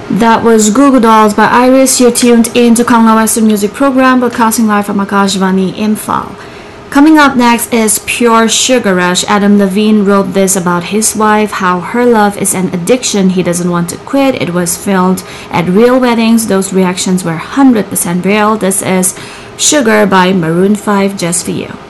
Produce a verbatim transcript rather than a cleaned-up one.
That was Google Dolls by Iris. You're tuned in to Kangla Western Music Program, broadcasting live from Akashvani Imphal. Coming up next is Pure Sugar Rush. Adam Levine wrote this about his wife, how her love is an addiction he doesn't want to quit. It was filmed at real weddings. Those reactions were one hundred percent real. This is Sugar by Maroon five, Just For You.